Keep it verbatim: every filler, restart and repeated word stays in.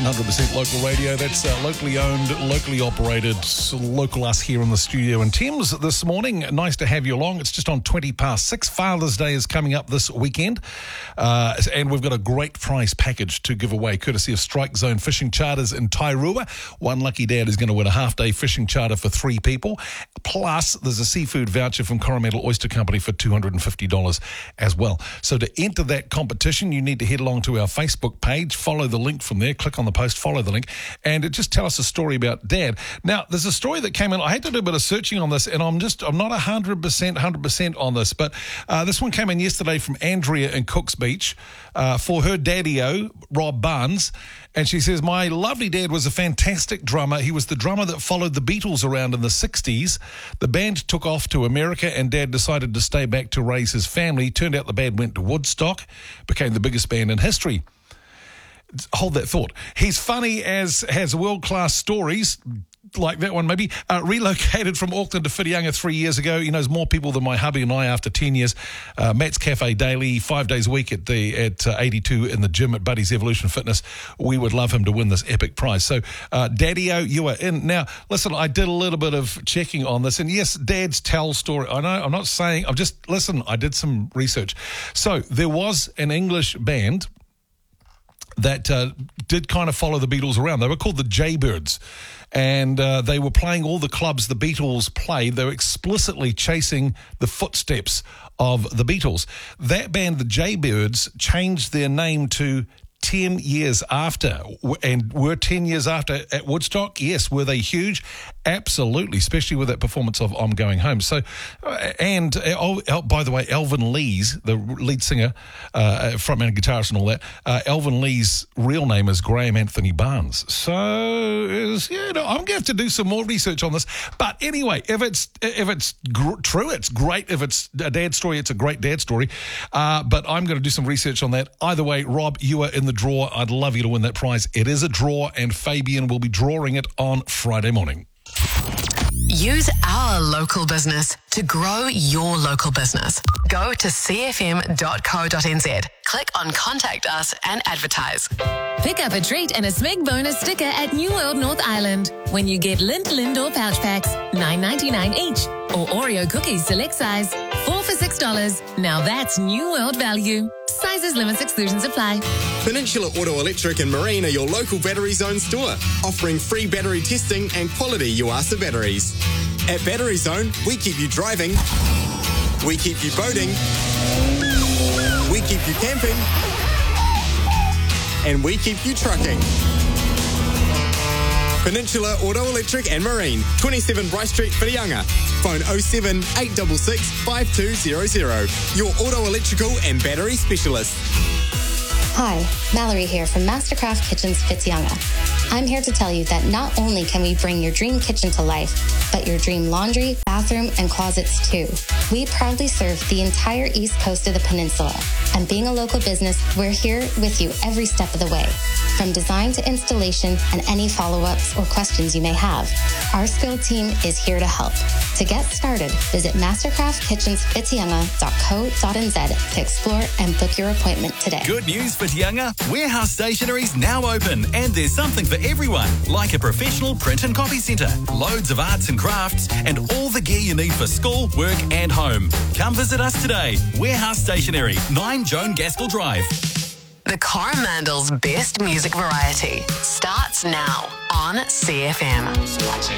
hundred percent local radio. That's uh, locally owned, locally operated, local us here in the studio in Thames this morning. Nice to have you along. It's just on twenty past six. Father's Day is coming up this weekend. Uh, and we've got a great prize package to give away, courtesy of Strike Zone Fishing Charters in Tairua. One lucky dad is going to win a half-day fishing charter for three people. Plus, there's a seafood voucher from Coromandel Oyster Company for two hundred fifty dollars as well. So to enter that competition, you need to head along to our Facebook page, follow the link from there, click on the post, follow the link, and it just tell us a story about Dad. Now, there's a story that came in. I had to do a bit of searching on this, and I'm just, I'm not one hundred percent, one hundred percent on this, but uh, this one came in yesterday from Andrea in Cooks Beach uh, for her daddy-o, Rob Barnes, and she says, my lovely dad was a fantastic drummer. He was the drummer that followed the Beatles around in the sixties. The band took off to America, and Dad decided to stay back to raise his family. Turned out the band went to Woodstock, became the biggest band in history. Hold that thought. He's funny as has world-class stories, like that one maybe. Uh, relocated from Auckland to Whitianga three years ago. He knows more people than my hubby and I after ten years. Uh, Matt's Cafe daily, five days a week at the at uh, eighty-two in the gym at Buddy's Evolution Fitness. We would love him to win this epic prize. So, uh, Daddy-o, you are in. Now, listen, I did a little bit of checking on this, and yes, dads tell story. I know, I'm not saying, I'm just, listen, I did some research. So, there was an English band that uh, did kind of follow the Beatles around. They were called the Jaybirds, and uh, they were playing all the clubs the Beatles played. They were explicitly chasing the footsteps of the Beatles. That band, the Jaybirds, changed their name to ten years after, and were ten years after at Woodstock. Yes, were they huge? Absolutely, especially with that performance of I'm Going Home. So, uh, and uh, oh, oh, by the way, Elvin Lee's, the lead singer, uh, frontman, guitarist and all that, uh, Elvin Lee's real name is Graham Anthony Barnes. So, is, you know, I'm going to have to do some more research on this. But anyway, if it's if it's gr- true, it's great. If it's a dad story, it's a great dad story. Uh, but I'm going to do some research on that. Either way, Rob, you are in the draw. I'd love you to win that prize. It is a draw, and Fabian will be drawing it on Friday morning. Use our local business to grow your local business. Go to c f m dot co dot n z. Click on Contact Us and advertise. Pick up a treat and a Smeg bonus sticker at New World North Island when you get Lindt Lindor pouch packs, nine ninety-nine each, or Oreo cookies select size, four for six dollars. Now that's New World value. Sizes, limits, exclusions apply. Peninsula Auto Electric and Marine are your local Battery Zone store, offering free battery testing and quality Yuasa batteries. At Battery Zone, we keep you driving, we keep you boating, we keep you camping, and we keep you trucking. Peninsula Auto Electric and Marine, twenty-seven Bryce Street, Whitianga. Phone oh seven, eight six six, five two zero zero. Your auto electrical and battery specialist. Hi, Mallory here from Mastercraft Kitchens Whitianga. I'm here to tell you that not only can we bring your dream kitchen to life, but your dream laundry, bathroom, and closets too. We proudly serve the entire east coast of the peninsula. And being a local business, we're here with you every step of the way. From design to installation and any follow-ups or questions you may have, our skilled team is here to help. To get started, visit mastercraft kitchens whitianga dot co dot n z to explore and book your appointment today. Good news, Whitianga. Warehouse Stationery's now open, and there's something for everyone, like a professional print and copy centre, loads of arts and crafts, and all the gear you need for school, work and home. Come visit us today. Warehouse Stationery, nine Joan Gaskell Drive. The Coromandel's best music variety starts now on C F M.